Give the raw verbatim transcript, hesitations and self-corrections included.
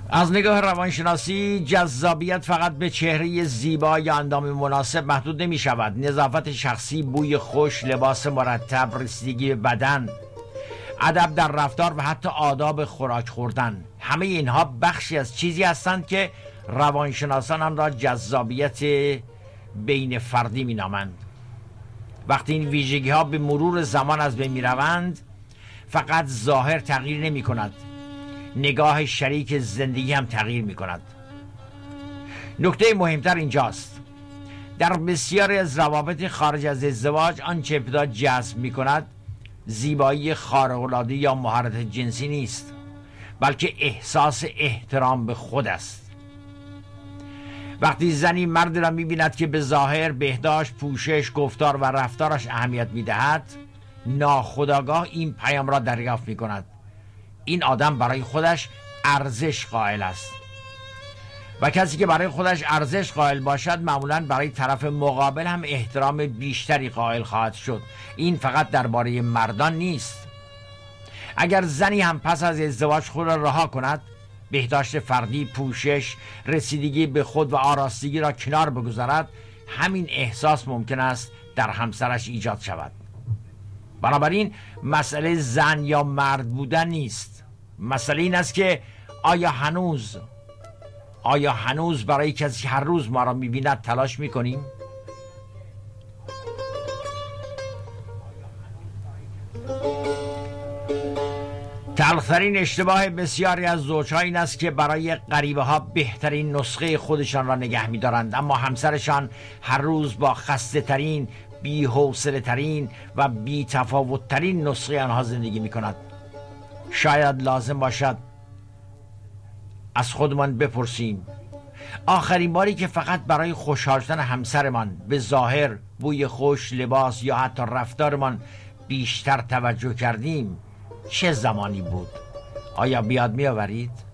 از نگاه روانشناسی جذابیت فقط به چهره زیبا یا اندام مناسب محدود نمی شود. نظافت شخصی، بوی خوش، لباس مرتب، رسیدگی به بدن، ادب در رفتار و حتی آداب خوراک خوردن، همه اینها بخشی از چیزی هستند که روانشناسان آن را جذابیت بین فردی می نامند. وقتی این ویژگی ها به مرور زمان از بین می روند، فقط ظاهر تغییر نمی کند، نگاه شریک زندگی هم تغییر می کند. نکته مهمتر اینجاست: در بسیاری از روابط خارج از ازدواج آنچه ابتدا جذب می کند زیبایی خارق‌العاده یا مهارت جنسی نیست، بلکه احساس احترام به خود است. وقتی زنی مردی را می بیند که به ظاهر، بهداشت، پوشش، گفتار و رفتارش اهمیت می دهد، ناخودآگاه این پیام را دریافت می کند: این آدم برای خودش ارزش قائل است. و کسی که برای خودش ارزش قائل باشد معمولاً برای طرف مقابل هم احترام بیشتری قائل خواهد شد. این فقط درباره مردان نیست. اگر زنی هم پس از ازدواج خود را رها کند، بهداشت فردی، پوشش، رسیدگی به خود و آراستگی را کنار بگذارد، همین احساس ممکن است در همسرش ایجاد شود. بنابراین مسئله زن یا مرد بودن نیست. مسئله این است که آیا هنوز آیا هنوز برای کسی که هر روز ما را می‌بیند تلاش می‌کنیم؟ تلخ‌ترین اشتباه بسیاری از زوج‌ها این است که برای غریبه‌ها بهترین نسخه خودشان را نگه می‌دارند، اما همسرشان هر روز با خسته‌ترین، بی‌حوصله‌ترین و بی‌تفاوت‌ترین نسخه آنها زندگی می‌کند. شاید لازم باشد از خودمان بپرسیم: آخرین باری که فقط برای خوشحال شدن همسرمان به ظاهر، بوی خوش، لباس یا حتی رفتارمان بیشتر توجه کردیم چه زمانی بود؟ آیا بیاد می‌آورید؟